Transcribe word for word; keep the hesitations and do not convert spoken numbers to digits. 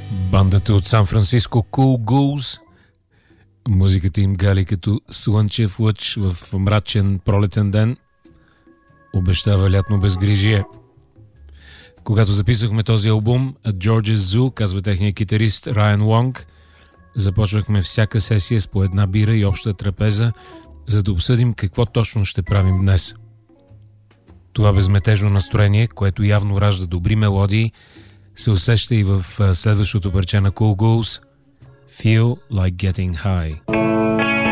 Бандата от Сан Франциско Cool Ghouls. Музиката им гали като слънчев лъч в мрачен пролетен ден. Обещава лятно безгрижие. Когато записахме този албум, at George's Zoo, казва техният китарист Райан Лонг, започвахме всяка сесия с по една бира и обща трапеза, за да обсъдим какво точно ще правим днес. Това безметежно настроение, което явно ражда добри мелодии, се усеща и в следващото парче на Cool Ghouls, Feel Like Getting High.